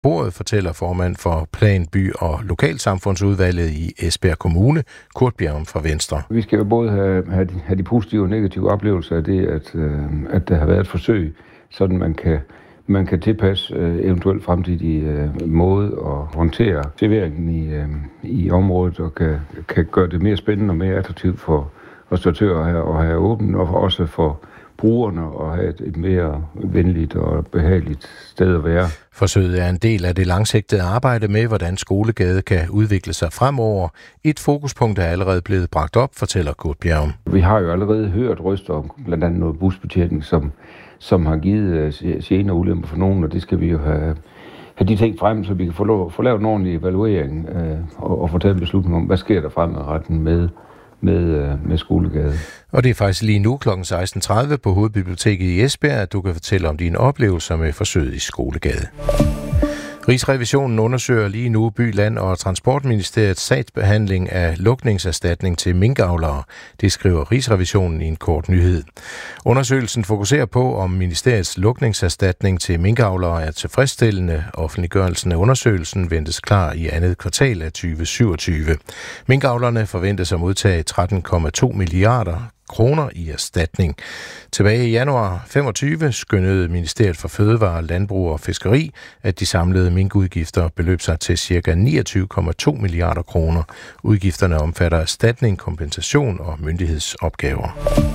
bordet, fortæller formand for Plan, By og Lokalsamfundsudvalget i Esbjerg Kommune, Kurt Bjerrum fra Venstre. Vi skal jo både have de positive og negative oplevelser af det, at der har været et forsøg, sådan man kan tilpasse eventuelt fremtidige måde at håndtere serveringen i området, og kan gøre det mere spændende og mere attraktivt for restauratører at have åbent, og også for brugerne at have et mere venligt og behageligt sted at være. Forsøget er en del af det langsigtede arbejde med, hvordan Skolegade kan udvikle sig fremover. Et fokuspunkt er allerede blevet bragt op, fortæller Kurt Bjerrum. Vi har jo allerede hørt røster om blandt andet noget busbetjening, som har givet gener og ulemper for nogen, og det skal vi jo have de ting frem, så vi kan få lavet en ordentlig evaluering og få taget en beslutning om, hvad sker der fremadrettet med Skolegade. Og det er faktisk lige nu kl. 16.30 på Hovedbiblioteket i Esbjerg, at du kan fortælle om dine oplevelser med forsøget i Skolegade. Rigsrevisionen undersøger lige nu By, Land og Transportministeriets sagsbehandling af lukningserstatning til minkavlere. Det skriver Rigsrevisionen i en kort nyhed. Undersøgelsen fokuserer på, om ministeriets lukningserstatning til minkavlere er tilfredsstillende. Offentliggørelsen af undersøgelsen ventes klar i andet kvartal af 2027. Minkavlerne forventes at modtage 13,2 milliarder kroner i erstatning. Tilbage i januar 25 skønnede Ministeriet for Fødevare, Landbrug og Fiskeri, at de samlede minkudgifter beløb sig til ca. 29,2 milliarder kroner. Udgifterne omfatter erstatning, kompensation og myndighedsopgaver.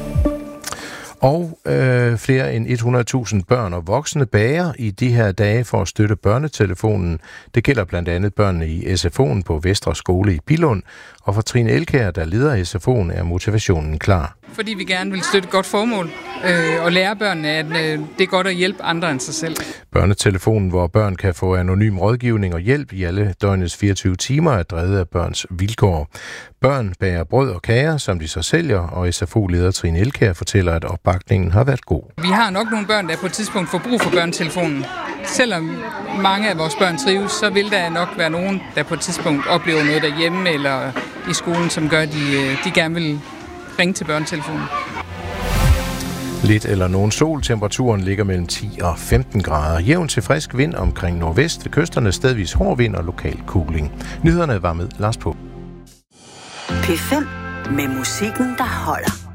Og flere end 100.000 børn og voksne bager i de her dage for at støtte børnetelefonen. Det gælder blandt andet børnene i SFO'en på Vestre Skole i Billund. Og for Trine Elkjær, der leder SFO'en, er motivationen klar. Fordi vi gerne vil støtte et godt formål og lære børnene, at det er godt at hjælpe andre end sig selv. Børnetelefonen, hvor børn kan få anonym rådgivning og hjælp i alle døgnets 24 timer, er drevet af Børns Vilkår. Børn bager brød og kager, som de så sælger, og SFO-leder Trine Elkjær fortæller, at opbakningen har været god. Vi har nok nogle børn, der på et tidspunkt får brug for børnetelefonen. Selvom mange af vores børn trives, så vil der nok være nogen, der på et tidspunkt oplever noget derhjemme eller i skolen, som gør, at de gerne vil ringe til børnetelefonen. Lidt eller nogen sol. Temperaturen ligger mellem 10 og 15 grader. Jævn til frisk vind omkring nordvest. Ved kysterne stedvis hård vind og lokal kuling. Nyhederne var med Lars på. P5 med musikken, der holder.